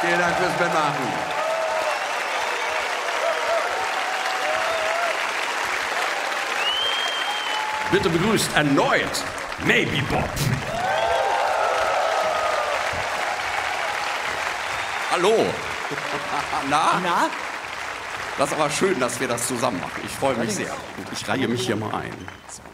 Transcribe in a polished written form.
Vielen Dank fürs Mitmachen. Bitte begrüßt erneut Maybe Bob. Hallo. Na? Das ist aber schön, dass wir das zusammen machen. Ich freue mich sehr. Und ich reihe mich hier mal ein. So.